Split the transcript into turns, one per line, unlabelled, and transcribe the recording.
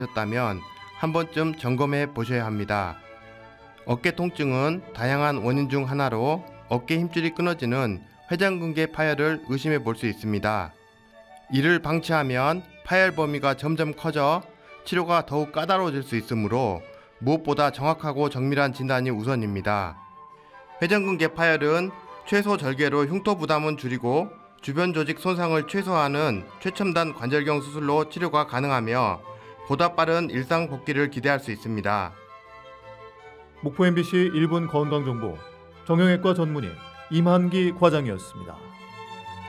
셨다면 한 번쯤 점검해 보셔야 합니다. 어깨 통증은 다양한 원인 중 하나로 어깨 힘줄이 끊어지는 회전근개 파열을 의심해 볼 수 있습니다. 이를 방치하면 파열 범위가 점점 커져 치료가 더욱 까다로워질 수 있으므로 무엇보다 정확하고 정밀한 진단이 우선입니다. 회전근개 파열은 최소 절개로 흉터 부담은 줄이고 주변 조직 손상을 최소화하는 최첨단 관절경 수술로 치료가 가능하며 보다 빠른 일상 복귀를 기대할 수 있습니다.
목포 MBC 1분 건강정보 정형외과 전문의 임한기 과장이었습니다.